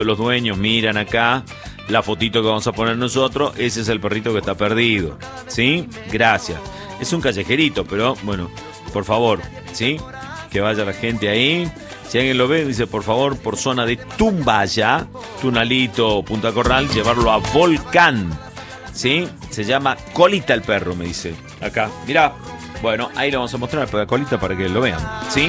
Los dueños miran acá la fotito que vamos a poner nosotros. Ese es el perrito que está perdido, ¿sí? Gracias. Es un callejerito, pero bueno, por favor, ¿sí? Que vaya la gente ahí. Si alguien lo ve, dice, por favor, por zona de Tumbaya, Tunalito, Punta Corral, llevarlo a Volcán, ¿sí? Se llama Colita el perro, me dice acá. Mirá, bueno, ahí lo vamos a mostrar a Colita para que lo vean, ¿sí?